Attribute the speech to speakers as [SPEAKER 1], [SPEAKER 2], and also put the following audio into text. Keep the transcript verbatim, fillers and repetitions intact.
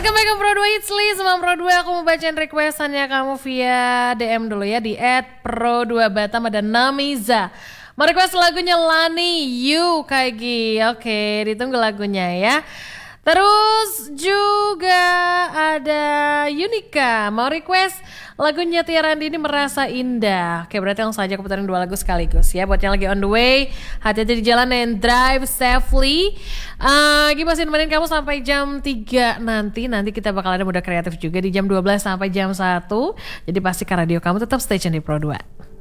[SPEAKER 1] Welcome back ke Pro dua Hits List sama Pro dua. Aku mau bacain requestannya kamu via D M dulu ya di et pro dua batam. Ada Namiza mau request lagunya Lani You Kaigi. Oke, ditunggu lagunya ya. Terus juga ada Yunika mau request lagunya Tiara Andini Merasa Indah. Oke, berarti langsung aja keputaran dua lagu sekaligus ya. Buat yang lagi on the way, hati-hati di jalan and drive safely. uh, Gini masih nemenin kamu sampai jam tiga nanti. Nanti kita bakal ada Muda Kreatif juga di jam dua belas sampai jam satu. Jadi pastikan radio kamu tetap stay tune di Pro dua.